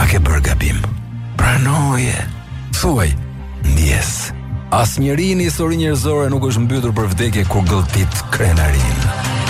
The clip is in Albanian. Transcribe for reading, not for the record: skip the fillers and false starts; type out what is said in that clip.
A ke bërë gabim? Pranoje. Thuaj, ndjes. Asnjëri në historinë njerëzore nuk është mbytur për vdekje kur gëlltit krenarin.